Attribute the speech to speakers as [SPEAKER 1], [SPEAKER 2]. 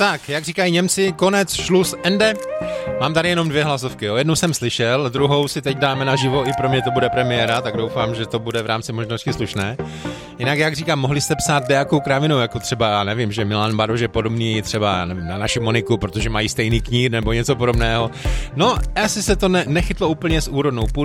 [SPEAKER 1] tak, jak říkají Němci, konec, šlus, ende. Mám tady jenom 2 hlasovky, jo. Jednu jsem slyšel, druhou si teď dáme naživo, i pro mě to bude premiéra, tak doufám, že to bude v rámci možnosti slušné. Jinak, jak říkám, mohli jste psát dejakou kravinu, jako třeba, já nevím, že Milan Baroš je podobný třeba nevím, na naši Moniku, protože mají stejný knír nebo něco podobného. No, asi se to nechytlo úplně s úrodnou půdou.